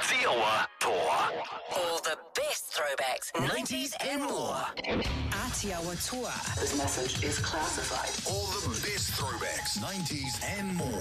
Iowa Toa. All the best throwbacks, 90s and more. Iowa Toa. This message is classified. All the best throwbacks, 90s and more.